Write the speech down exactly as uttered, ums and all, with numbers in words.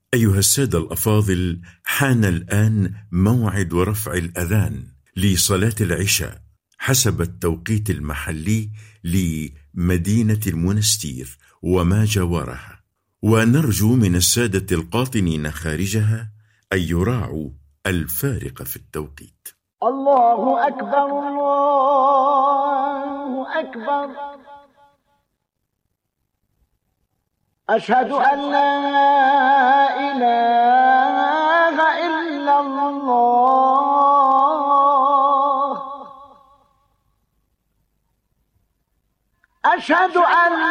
أيها السادة الأفاضل، حان الآن موعد رفع الأذان لصلاة العشاء حسب التوقيت المحلي لمدينة المنستير وما جاورها، ونرجو من السادة القاطنين خارجها أن يراعوا الفارق في التوقيت. الله أكبر الله أكبر، أشهد أن لا إله إلا الله، أشهد أن